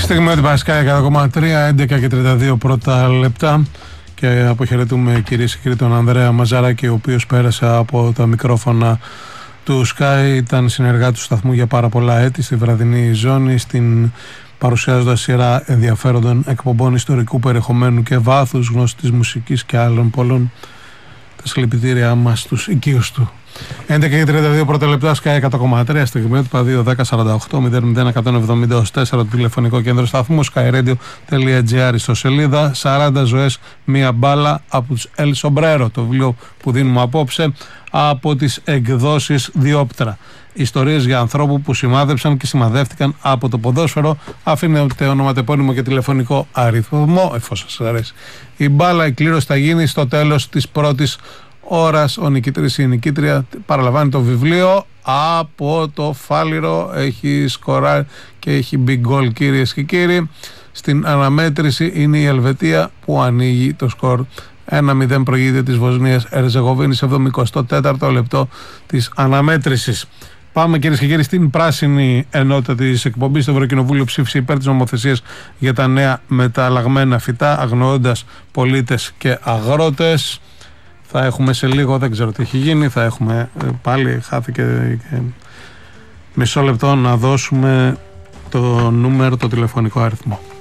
Στιγμή ότι Πασκάια 100,3, 11 και 32 πρώτα λεπτά. Και αποχαιρετούμε κυρίες και κύριοι τον Ανδρέα Μαζαράκη, ο οποίος πέρασε από τα μικρόφωνα του Sky, ήταν συνεργάτη του σταθμού για πάρα πολλά έτη στη βραδινή ζώνη, παρουσιάζοντας σειρά ενδιαφέροντων εκπομπών ιστορικού περιεχομένου και βάθους, γνώση της μουσικής και άλλων πολλών. Τα συλληπιτήριά μας στους οικείους του. 11 και 32 πρώτα λεπτά, Sky 100,3, στιγμιότυπα 2-10-48-0-01-170-4 το τηλεφωνικό κέντρο σταθμού, skyradio.gr, ιστοσελίδα 40 ζωές μία μπάλα από τους El Sombrero, το βιβλίο που δίνουμε απόψε από τις εκδόσεις Διόπτρα. Ιστορίες για ανθρώπου που σημάδεψαν και σημαδεύτηκαν από το ποδόσφαιρο. Αφήνετε ονοματεπώνυμο και τηλεφωνικό αριθμό, εφόσον σας αρέσει. Η μπάλα, η κλήρωση θα γίνει στο τέλος της πρώτης ώρας. Ο νικητής ή η νικήτρια παραλαμβάνει το βιβλίο από το Φάληρο. Έχει σκοράρει και έχει big goal, κυρίες και κύριοι. Στην αναμέτρηση είναι η Ελβετία που ανοίγει το σκορ. 1-0 προηγείται της Βοσνίας Ερζεγοβίνης, 74ο λεπτό της αναμέτρησης. Πάμε, κυρίες και κύριοι, στην πράσινη ενότητα της εκπομπής. Το Ευρωκοινοβούλιο ψήφισε υπέρ της νομοθεσίας για τα νέα μεταλλαγμένα φυτά, αγνοώντας πολίτες και αγρότες. Θα έχουμε σε λίγο, δεν ξέρω τι έχει γίνει, θα έχουμε πάλι, χάθηκε μισό λεπτό να δώσουμε το νούμερο, το τηλεφωνικό αριθμό.